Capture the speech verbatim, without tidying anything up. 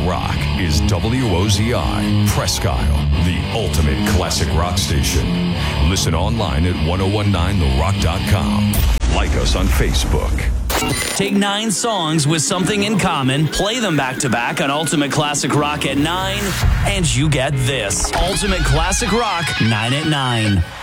Rock is W O Z I, Presque Isle, the ultimate classic rock station. Listen online at ten nineteen the rock dot com. Like us on Facebook. Take nine songs with something in common, play them back to back on Ultimate Classic Rock at nine, and you get this. Ultimate Classic Rock nine at nine.